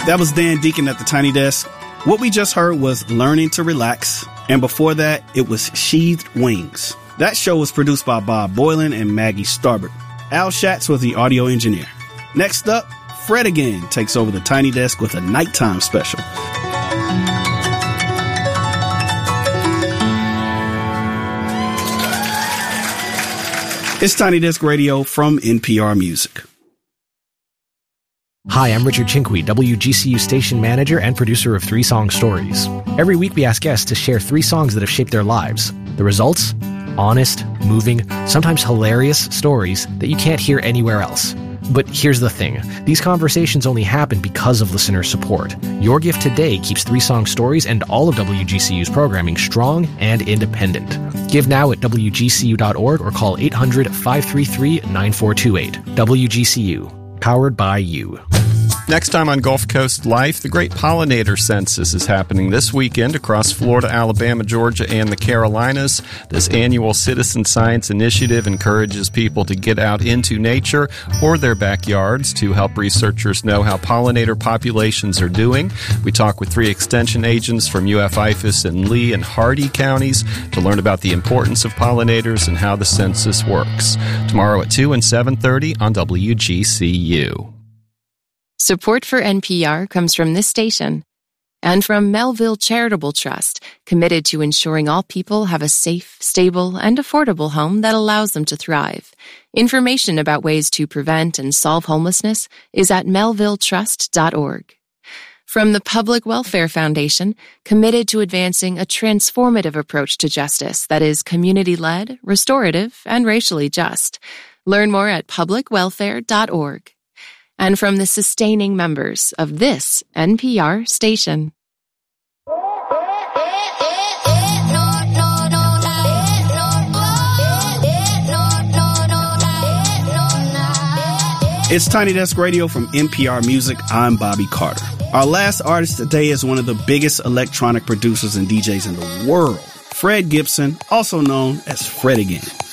That was Dan Deacon at the Tiny Desk. What we just heard was Learning to Relax, and before that, it was Sheathed Wings. That show was produced by Bob Boylan and Maggie Starbert. Al Schatz was the audio engineer. Next up, Fred again takes over the Tiny Desk with a nighttime special. It's Tiny Desk Radio from NPR Music. Hi, I'm Richard Chinqui, WGCU station manager and producer of 3 Song Stories. Every week we ask guests to share 3 songs that have shaped their lives. The results? Honest, moving, sometimes hilarious stories that you can't hear anywhere else. But here's the thing. These conversations only happen because of listener support. Your gift today keeps 3 Song Stories and all of WGCU's programming strong and independent. Give now at WGCU.org or call 800-533-9428. WGCU. Powered by you. Next time on Gulf Coast Life, the Great Pollinator Census is happening this weekend across Florida, Alabama, Georgia, and the Carolinas. This annual citizen science initiative encourages people to get out into nature or their backyards to help researchers know how pollinator populations are doing. We talk with 3 extension agents from UF-IFAS and Lee and Hardee counties to learn about the importance of pollinators and how the census works. Tomorrow at 2 and 7:30 on WGCU. Support for NPR comes from this station and from Melville Charitable Trust, committed to ensuring all people have a safe, stable, and affordable home that allows them to thrive. Information about ways to prevent and solve homelessness is at melvilletrust.org. From the Public Welfare Foundation, committed to advancing a transformative approach to justice that is community-led, restorative, and racially just. Learn more at publicwelfare.org. And from the sustaining members of this NPR station. It's Tiny Desk Radio from NPR Music. I'm Bobby Carter. Our last artist today is one of the biggest electronic producers and DJs in the world, Fred Gibson, also known as Fred Again.